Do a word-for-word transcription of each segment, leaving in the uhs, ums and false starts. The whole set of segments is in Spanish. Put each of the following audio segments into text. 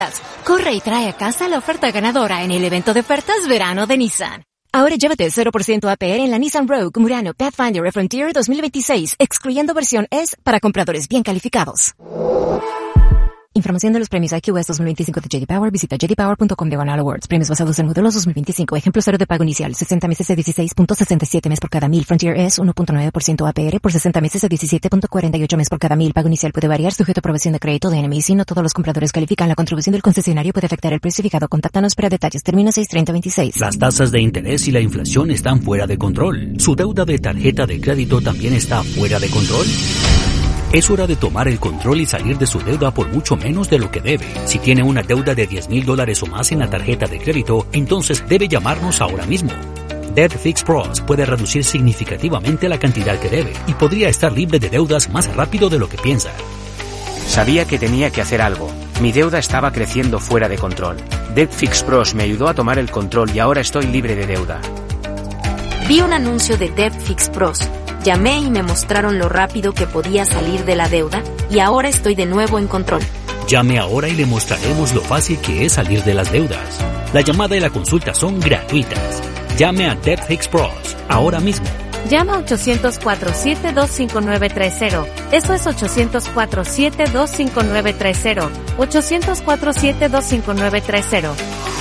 Corre y trae a casa la oferta ganadora en el evento de ofertas verano de Nissan. Ahora llévate cero por ciento A P R en la Nissan Rogue, Murano, Pathfinder y Frontier dos mil veintiséis, excluyendo versión S para compradores bien calificados. Información de los premios I Q S dos mil veinticinco de J D Power. Visita j d power punto com diagonal awards. Premios basados en modelos dos mil veinticinco. Ejemplo cero de pago inicial. sesenta meses de dieciséis punto sesenta y siete mes por cada mil. Frontier S uno punto nueve por ciento A P R por sesenta meses de diecisiete punto cuarenta y ocho mes por cada mil. Pago inicial puede variar sujeto a aprobación de crédito de N M I. Si no todos los compradores califican, la contribución del concesionario puede afectar el precio fijado. Contáctanos para detalles. Termina seis treinta veintiséis. Las tasas de interés y la inflación están fuera de control. ¿Su deuda de tarjeta de crédito también está fuera de control? Es hora de tomar el control y salir de su deuda por mucho menos de lo que debe. Si tiene una deuda de diez mil dólares o más en la tarjeta de crédito, entonces debe llamarnos ahora mismo. Debt Fix Pros puede reducir significativamente la cantidad que debe y podría estar libre de deudas más rápido de lo que piensa. Sabía que tenía que hacer algo. Mi deuda estaba creciendo fuera de control. Debt Fix Pros me ayudó a tomar el control y ahora estoy libre de deuda. Vi un anuncio de Debt Fix Pros. Llamé y me mostraron lo rápido que podía salir de la deuda y ahora estoy de nuevo en control. Llame ahora y le mostraremos lo fácil que es salir de las deudas. La llamada y la consulta son gratuitas. Llame a Debt Fix Pros ahora mismo. Llama a ochocientos cuatro siete dos cinco nueve tres cero. Eso es ochocientos cuatro siete dos cinco nueve tres cero. ochocientos cuatro siete dos cinco nueve tres cero.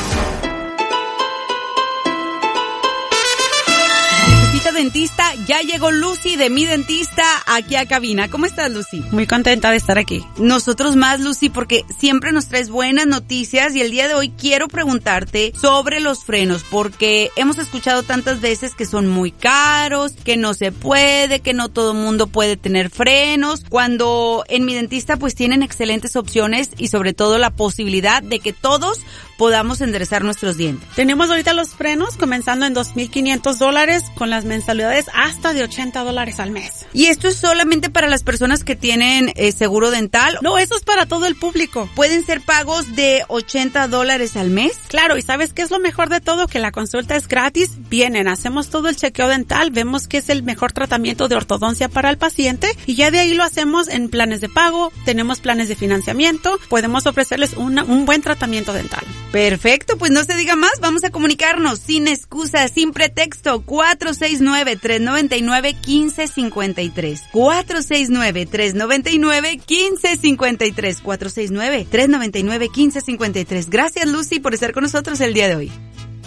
Dentista, ya llegó Lucy de Mi Dentista aquí a cabina. ¿Cómo estás, Lucy? Muy contenta de estar aquí. Nosotros más, Lucy, porque siempre nos traes buenas noticias y el día de hoy quiero preguntarte sobre los frenos, porque hemos escuchado tantas veces que son muy caros, que no se puede, que no todo mundo puede tener frenos, cuando en Mi Dentista pues tienen excelentes opciones y sobre todo la posibilidad de que todos podamos enderezar nuestros dientes. Tenemos ahorita los frenos comenzando en dos mil quinientos dólares con las mensualidades hasta de ochenta dólares al mes. ¿Y esto es solamente para las personas que tienen eh, seguro dental? No, eso es para todo el público. ¿Pueden ser pagos de ochenta dólares al mes? Claro, y ¿sabes qué es lo mejor de todo? Que la consulta es gratis. Vienen, hacemos todo el chequeo dental, vemos qué es el mejor tratamiento de ortodoncia para el paciente y ya de ahí lo hacemos en planes de pago, tenemos planes de financiamiento, podemos ofrecerles una, un buen tratamiento dental. Perfecto, pues no se diga más, vamos a comunicarnos sin excusa, sin pretexto, cuatro seis nueve, tres nueve nueve, uno cinco cinco tres. cuatro seis nueve, tres nueve nueve, uno cinco cinco tres. cuatro seis nueve, tres nueve nueve, uno cinco cinco tres. Gracias, Lucy, por estar con nosotros el día de hoy.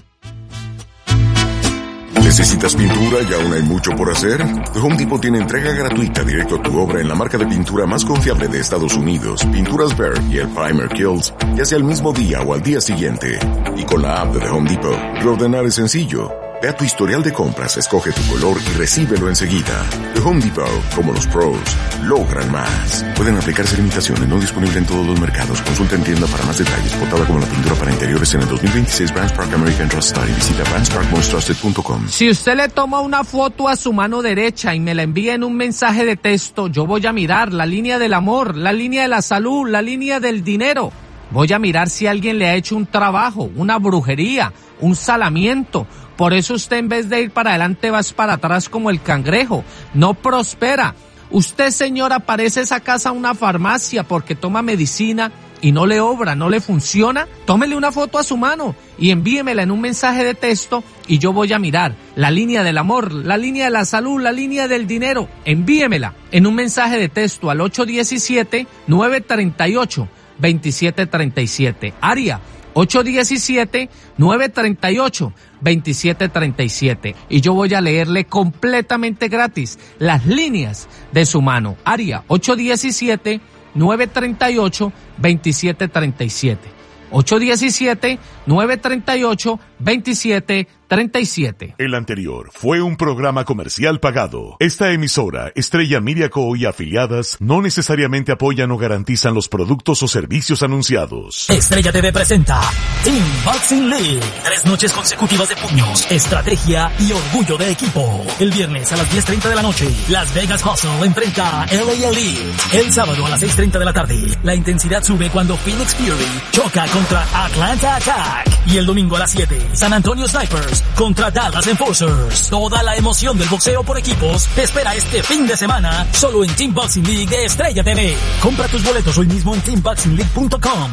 ¿Necesitas pintura y aún hay mucho por hacer? The Home Depot tiene entrega gratuita directo a tu obra en la marca de pintura más confiable de Estados Unidos, Pinturas Behr y el Primer Kills, ya sea el mismo día o al día siguiente. Y con la app de The Home Depot, reordenar es sencillo. Ve a tu historial de compras, escoge tu color y recíbelo enseguida. The Home Depot, como los pros, logran más. Pueden aplicarse limitaciones, no disponible en todos los mercados. Consulta en tienda para más detalles. Portada como la pintura para interiores en el dos mil veintiséis Brands Park American Trust Study. Visita brands park most trusted punto com. Si usted le toma una foto a su mano derecha y me la envía en un mensaje de texto, yo voy a mirar la línea del amor, la línea de la salud, la línea del dinero. Voy a mirar si alguien le ha hecho un trabajo, una brujería, un salamiento. Por eso usted en vez de ir para adelante vas para atrás como el cangrejo. No prospera. Usted, señora, parece esa casa una farmacia porque toma medicina y no le obra, no le funciona. Tómele una foto a su mano y envíemela en un mensaje de texto y yo voy a mirar la línea del amor, la línea de la salud, la línea del dinero. Envíemela en un mensaje de texto al ocho uno siete, nueve tres ocho, dos siete tres siete. Área ocho uno siete, nueve tres ocho, dos siete tres siete. Y yo voy a leerle completamente gratis las líneas de su mano. Área ocho uno siete, nueve tres ocho, dos siete tres siete. ocho uno siete, nueve tres ocho, dos siete tres siete. El anterior fue un programa comercial pagado. Esta emisora, Estrella Media Co. y afiliadas, no necesariamente apoyan o garantizan los productos o servicios anunciados. Estrella T V presenta Team Boxing League. Tres noches consecutivas de puños, estrategia y orgullo de equipo. El viernes a las diez treinta de la noche, Las Vegas Hustle enfrenta a L A Elite. El sábado a las seis treinta de la tarde, la intensidad sube cuando Phoenix Fury choca contra Atlanta Attack. Y el domingo a las siete, San Antonio Snipers contra Dallas Enforcers. Toda la emoción del boxeo por equipos te espera este fin de semana solo en Team Boxing League de Estrella T V. Compra tus boletos hoy mismo en team boxing league punto com.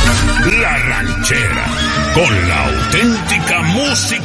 La Ranchera, con la auténtica música